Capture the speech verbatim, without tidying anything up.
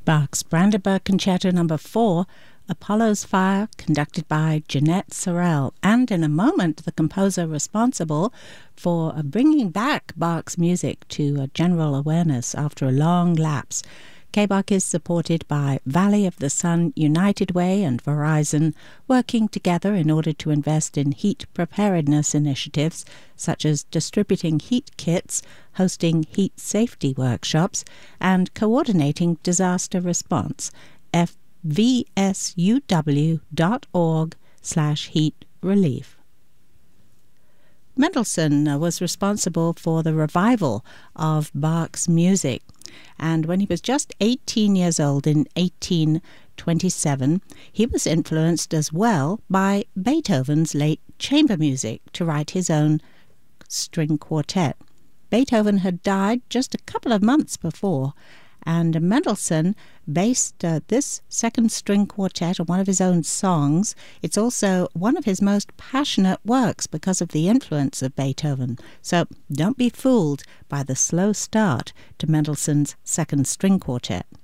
Bach's Brandenburg Concerto Number four, Apollo's Fire, conducted by Jeanette Sorel, and in a moment the composer responsible for bringing back Bach's music to general awareness after a long lapse. K-Bach is supported by Valley of the Sun, United Way and Verizon, working together in order to invest in heat preparedness initiatives such as distributing heat kits, hosting heat safety workshops, and coordinating disaster response. F V S U W dot org slash heat relief. Mendelssohn was responsible for the revival of Bach's music, and when he was just eighteen years old in eighteen twenty-seven, he was influenced as well by Beethoven's late chamber music to write his own string quartet. Beethoven had died just a couple of months before, and Mendelssohn based uh, this second string quartet on one of his own songs. It's also one of his most passionate works because of the influence of Beethoven. So don't be fooled by the slow start to Mendelssohn's second string quartet.